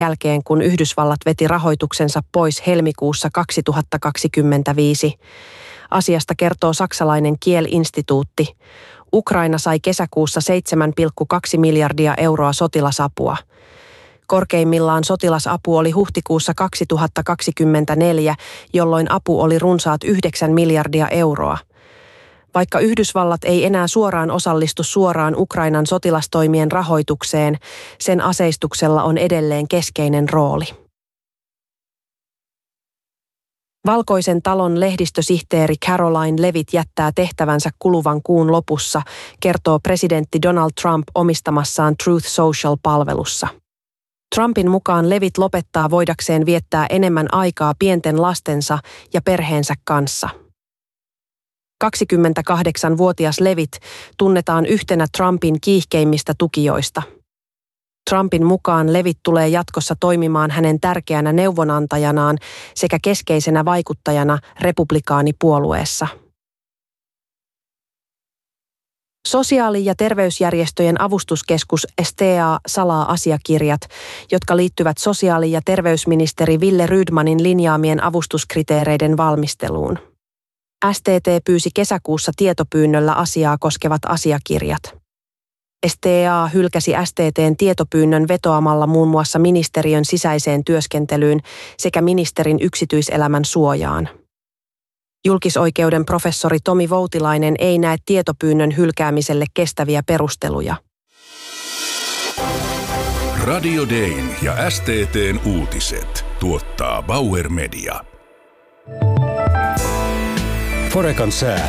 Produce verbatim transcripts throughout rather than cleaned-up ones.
jälkeen, kun Yhdysvallat veti rahoituksensa pois helmikuussa kaksituhattakaksikymmentäviisi. Asiasta kertoo saksalainen Kiel-instituutti. Ukraina sai kesäkuussa seitsemän pilkku kaksi miljardia euroa sotilasapua. Korkeimmillaan sotilasapu oli huhtikuussa kaksituhattakaksikymmentäneljä, jolloin apu oli runsaat yhdeksän miljardia euroa. Vaikka Yhdysvallat ei enää suoraan osallistu suoraan Ukrainan sotilastoimien rahoitukseen, sen aseistuksella on edelleen keskeinen rooli. Valkoisen talon lehdistösihteeri Caroline Levitt jättää tehtävänsä kuluvan kuun lopussa, kertoo presidentti Donald Trump omistamassaan Truth Social-palvelussa. Trumpin mukaan Levitt lopettaa voidakseen viettää enemmän aikaa pienten lastensa ja perheensä kanssa. kaksikymmentäkahdeksanvuotias Levitt tunnetaan yhtenä Trumpin kiihkeimmistä tukijoista. Trumpin mukaan Levitt tulee jatkossa toimimaan hänen tärkeänä neuvonantajanaan sekä keskeisenä vaikuttajana republikaanipuolueessa. Sosiaali- ja terveysjärjestöjen avustuskeskus S T A salaa asiakirjat, jotka liittyvät sosiaali- ja terveysministeri Wille Rydmanin linjaamien avustuskriteereiden valmisteluun. S T T pyysi kesäkuussa tietopyynnöllä asiaa koskevat asiakirjat. S T A hylkäsi S T T:n tietopyynnön vetoamalla muun muassa ministeriön sisäiseen työskentelyyn sekä ministerin yksityiselämän suojaan. Julkisoikeuden professori Tomi Voutilainen ei näe tietopyynnön hylkäämiselle kestäviä perusteluja. Radio Dayn ja S T T:n uutiset tuottaa Bauer Media. Forecan sää.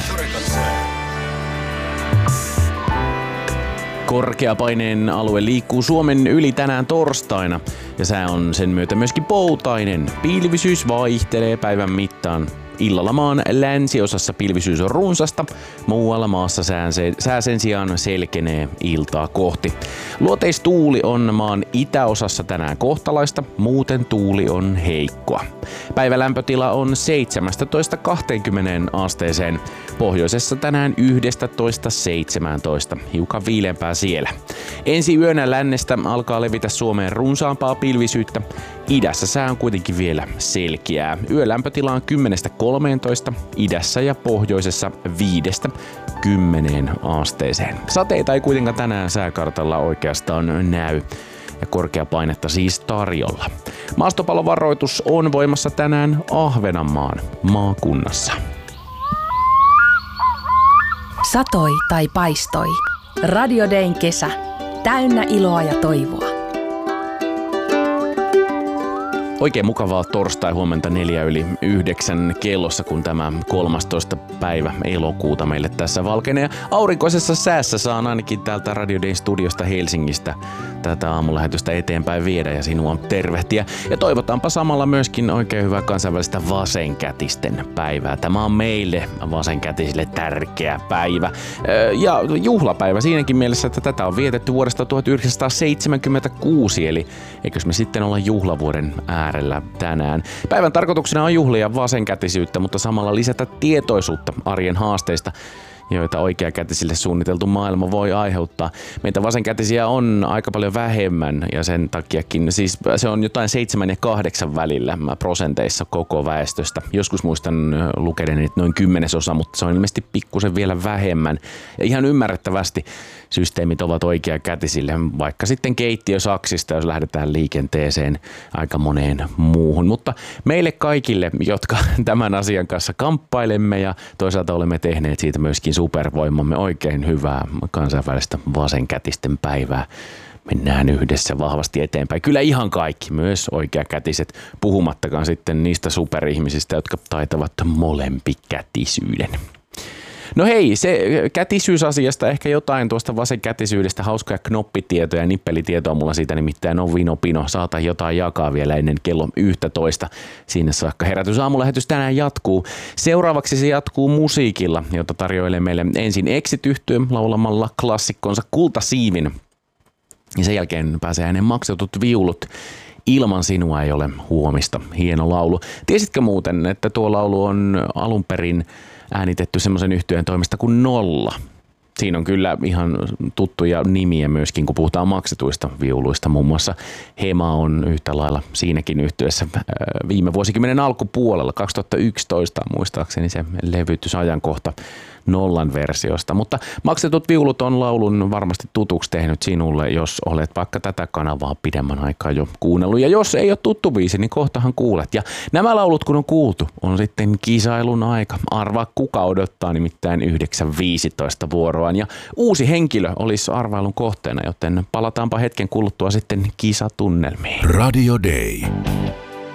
Korkeapaineen alue liikkuu Suomen yli tänään torstaina ja sää on sen myötä myöskin poutainen. Pilvisyys vaihtelee päivän mittaan. Illalla maan länsiosassa pilvisyys on runsasta, muualla maassa sää sen sijaan selkenee iltaa kohti. Luoteistuuli on maan itäosassa tänään kohtalaista, muuten tuuli on heikkoa. Päivälämpötila on seitsemästätoista kaksikymmentä asteeseen, pohjoisessa tänään yksitoista seitsemäntoista, hiukan viileämpää siellä. Ensi yönä lännestä alkaa levitä Suomeen runsaampaa pilvisyyttä, idässä sää on kuitenkin vielä selkeää. Yölämpötila on kymmenestä kolmeentoista, idässä ja pohjoisessa viidestä kymmeneen asteeseen. Sateita ei kuitenkaan tänään sääkartalla oikeastaan näy ja korkea painetta siis tarjolla. Maastopallovaroitus on voimassa tänään Ahvenanmaan maakunnassa. Satoi tai paistoi. Radio Dayn kesä. Täynnä iloa ja toivoa. Oikein mukavaa torstai-huomenta neljä yli yhdeksän kellossa, kun tämä kolmastoista päivä elokuuta meille tässä valkenee. Aurinkoisessa säässä saan ainakin täältä Radio Dayn studiosta Helsingistä tätä aamulähetystä eteenpäin viedä ja sinua tervehtiä. Ja toivotaanpa samalla myöskin oikein hyvää kansainvälistä vasenkätisten päivää. Tämä on meille vasenkätisille tärkeä päivä. Ja juhlapäivä siinäkin mielessä, että tätä on vietetty vuodesta tuhatyhdeksänsataaseitsemänkymmentäkuusi, eli eikös me sitten olla juhlavuoden äärellä tänään. Päivän tarkoituksena on juhlia vasenkätisyyttä, mutta samalla lisätä tietoisuutta arjen haasteista, joita oikeakätisille suunniteltu maailma voi aiheuttaa. Meitä vasenkätisiä on aika paljon vähemmän ja sen takiakin, siis se on jotain seitsemän ja kahdeksan välillä prosenteissa koko väestöstä. Joskus muistan lukeneeni noin kymmenesosa, mutta se on ilmeisesti pikkusen vielä vähemmän. Ja ihan ymmärrettävästi systeemit ovat oikeakätisille, vaikka sitten keittiösaksista, jos lähdetään liikenteeseen aika moneen muuhun. Mutta meille kaikille, jotka tämän asian kanssa kamppailemme ja toisaalta olemme tehneet siitä myöskin supervoimamme, oikein hyvää kansainvälistä vasenkätisten päivää. Mennään yhdessä vahvasti eteenpäin. Kyllä ihan kaikki, myös oikeakätiset, puhumattakaan sitten niistä superihmisistä, jotka taitavat molempikätisyyden. No hei, se kätisyysasiasta ehkä jotain tuosta vasenkätisyydestä, hauskoja knoppitietoja ja nippelitietoa mulla siitä nimittäin on vino pino. Saata jotain jakaa vielä ennen kello yksitoista. Siinä saakka herätys aamulähetys tänään jatkuu. Seuraavaksi se jatkuu musiikilla, jota tarjoilee meille ensin Exit-yhtye laulamalla klassikkonsa Kultasiivin. Ja sen jälkeen pääsee hänen maksetut viulut. Ilman sinua ei ole huomista. Hieno laulu. Tiesitkö muuten, että tuo laulu on alun perin äänitetty semmoisen yhtyeen toimesta kuin Nolla? Siinä on kyllä ihan tuttuja nimiä myöskin, kun puhutaan maksetuista viuluista. Muun muassa Hema on yhtä lailla siinäkin yhtiössä viime vuosikymmenen alkupuolella, kaksituhattayksitoista muistaakseni se levytysajankohta nollan versiosta. Mutta maksetut viulut on laulun varmasti tutuksi tehnyt sinulle, jos olet vaikka tätä kanavaa pidemmän aikaa jo kuunnellut. Ja jos ei ole tuttu biisi, niin kohtahan kuulet. Ja nämä laulut kun on kuultu, on sitten kisailun aika. Arvaa kuka odottaa nimittäin yhdeksän viisitoista vuoroaan. Ja uusi henkilö olisi arvailun kohteena, joten palataanpa hetken kuluttua sitten kisatunnelmiin. Radio Day.